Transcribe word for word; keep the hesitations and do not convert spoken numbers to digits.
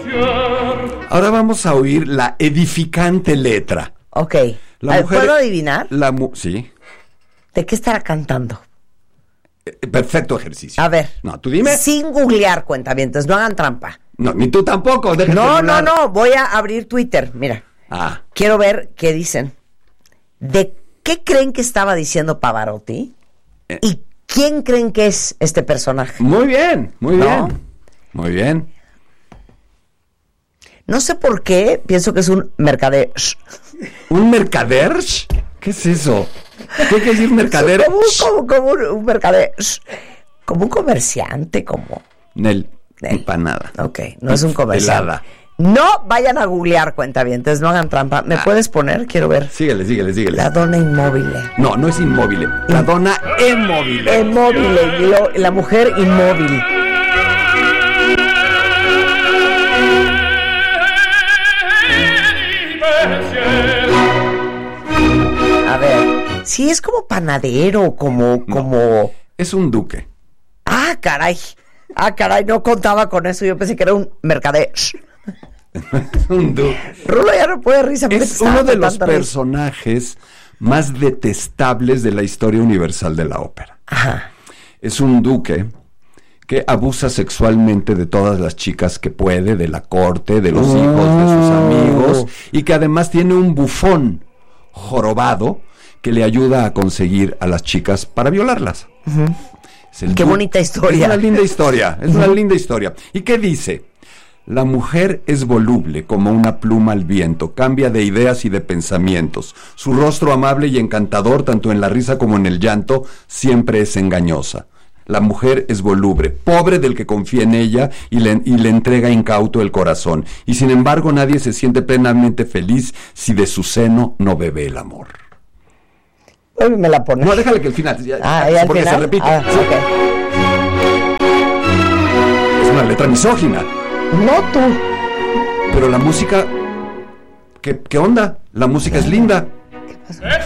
Ahora vamos a oír la edificante letra. Ok. La A ver, mujer- ¿puedo adivinar? La mu- sí. ¿De qué estará cantando? Eh, Perfecto ejercicio. A ver. No, tú dime. Sin googlear, cuentavientes, no hagan trampa. No, ni tú tampoco. deja el No, no, celular. no, voy a abrir Twitter, mira. Ah, Quiero ver qué dicen. ¿De qué creen que estaba diciendo Pavarotti? Eh. ¿Y quién creen que es este personaje? muy bien, muy ¿No? bien. Muy bien. No sé por qué, pienso que es un mercader. ¿Un mercader? ¿Qué es eso? ¿Qué quiere decir mercader? Como, un- como, como un, un mercader. Como un comerciante, como. Nel, Nel. para nada. Ok, no es un comerciante. Helada. No vayan a googlear, cuentavientes, no hagan trampa. ¿Me Ah. puedes poner? Quiero ver. Síguele, síguele, síguele. La dona inmóvil. No, no es inmóvil. La dona inmóvil. Inmóvil, y lo- la mujer inmóvil. A ver, sí es como panadero, como, como. Es un duque. Ah, caray. Ah, caray, no contaba con eso. Yo pensé que era un mercader. un duque. Rulo ya no puede risa. porque Es estaba uno de con los tanta risa. personajes más detestables de la historia universal de la ópera. Ajá. Es un duque que abusa sexualmente de todas las chicas que puede, de la corte, de los Oh. hijos, de sus amigos, y que además tiene un bufón jorobado que le ayuda a conseguir a las chicas para violarlas. Es el Qué du- bonita historia. Es una linda historia, es una linda historia. ¿Y qué dice? La mujer es voluble como una pluma al viento, cambia de ideas y de pensamientos. Su rostro amable y encantador, tanto en la risa como en el llanto, siempre es engañosa. La mujer es voluble, pobre del que confía en ella y le, y le entrega incauto el corazón. Y sin embargo nadie se siente plenamente feliz si de su seno no bebe el amor. Hoy me la pone. No, déjale que el final, ya- Ah, ¿ya al porque final? se repite. Ah, Sí. ok. Es una letra misógina. No tú. Pero la música, ¿qué, qué onda? La música es linda. Es